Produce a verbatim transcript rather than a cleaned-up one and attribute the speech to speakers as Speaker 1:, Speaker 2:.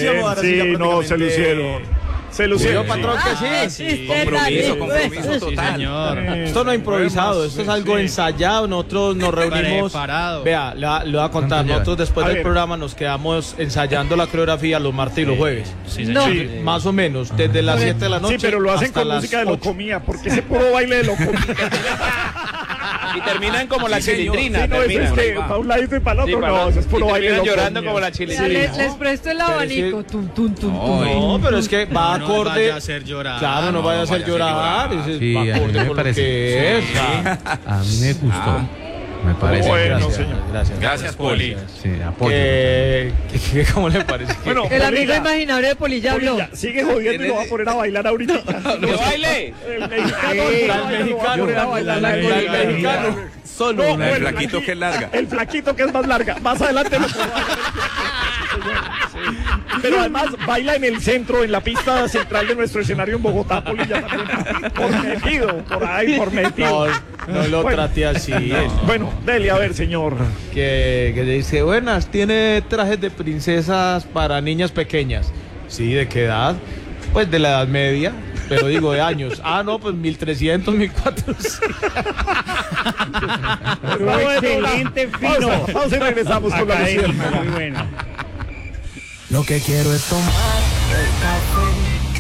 Speaker 1: bien, sí, no, se lucieron. Se lucieron.
Speaker 2: Yo, patrón, que sí.
Speaker 3: Ah, sí,
Speaker 4: Compromiso, compromiso
Speaker 3: sí,
Speaker 4: total.
Speaker 3: señor.
Speaker 2: Esto no es improvisado, esto es algo
Speaker 1: Sí.
Speaker 2: ensayado. Nosotros nos reunimos.
Speaker 3: Preparado.
Speaker 2: Vea, le, va- le voy a contar. Nosotros después
Speaker 1: A
Speaker 2: del
Speaker 1: ver.
Speaker 2: programa nos quedamos ensayando la coreografía los martes y los jueves.
Speaker 3: Sí,
Speaker 5: No.
Speaker 3: señor.
Speaker 1: Sí.
Speaker 2: Más o menos, desde las siete de la noche.
Speaker 1: Sí, pero lo hacen
Speaker 2: hasta
Speaker 1: con
Speaker 2: las
Speaker 1: música de
Speaker 2: ocho.
Speaker 1: locomía, porque ese puro baile de locomía.
Speaker 4: Y terminan como la
Speaker 6: Sí, señor.
Speaker 4: chilindrina.
Speaker 1: Sí, no, eso es
Speaker 4: terminan.
Speaker 1: que para un ladito y para el
Speaker 4: Sí,
Speaker 1: otro,
Speaker 4: para-
Speaker 1: no, eso es puro
Speaker 4: y
Speaker 1: baile de
Speaker 4: terminan
Speaker 1: locomía.
Speaker 4: llorando como la
Speaker 5: Mira,
Speaker 4: chilindrina.
Speaker 5: les, les presto el
Speaker 2: Pero
Speaker 5: abanico.
Speaker 2: es que-
Speaker 5: Tum, tum, tum,
Speaker 6: No,
Speaker 5: tum.
Speaker 2: No, pero es que va
Speaker 3: No nos
Speaker 2: acorde.
Speaker 3: vaya a hacer llorar.
Speaker 2: Claro, no, vaya a hacer
Speaker 4: vaya a hacer
Speaker 2: llorar.
Speaker 4: llorar.
Speaker 2: ese
Speaker 7: Sí,
Speaker 2: va
Speaker 7: a mí
Speaker 2: acorde
Speaker 7: me
Speaker 2: con lo
Speaker 7: parece.
Speaker 2: que es. Ah,
Speaker 7: A mí me gustó.
Speaker 4: Ah.
Speaker 7: Me parece.
Speaker 1: Bueno,
Speaker 2: gracias,
Speaker 1: señor.
Speaker 2: gracias.
Speaker 4: Gracias, Poli.
Speaker 7: Sí, apoyo.
Speaker 2: Que- que- que- ¿Cómo le parece? Que-
Speaker 1: Bueno,
Speaker 5: El amigo
Speaker 1: Polilla,
Speaker 5: imaginario de Polilla habló.
Speaker 1: Polilla, sigue jodiendo y lo va a poner a bailar ahorita.
Speaker 4: ¡Que baile!
Speaker 1: El mexicano,
Speaker 2: Eh,
Speaker 1: el
Speaker 2: al mexicano,
Speaker 1: lo va a bailar,
Speaker 2: al
Speaker 1: lo va a bailar.
Speaker 2: mexicano. Solo
Speaker 1: No,
Speaker 2: una.
Speaker 6: El
Speaker 1: el
Speaker 6: flaquito
Speaker 1: flaqui-
Speaker 6: que es larga.
Speaker 1: El flaquito que es más larga. Más adelante lo puedo bailar. Pero además baila en el centro, en la pista central de nuestro escenario en Bogotá, Polilla también. Por metido, por ahí, por
Speaker 2: No,
Speaker 1: metido.
Speaker 2: no lo
Speaker 1: Bueno.
Speaker 2: trate así. él.
Speaker 1: Bueno, dele, a ver, señor.
Speaker 2: Que, que dice, buenas, ¿tiene trajes de princesas para niñas pequeñas? Sí, ¿de qué edad? Pues de la edad media, pero digo de años. Ah, no, pues mil trescientos, mil cuatrocientos.
Speaker 1: Excelente, fino. Vamos, vamos y regresamos con la música.
Speaker 8: Muy bueno.
Speaker 9: Lo que quiero es tomar el café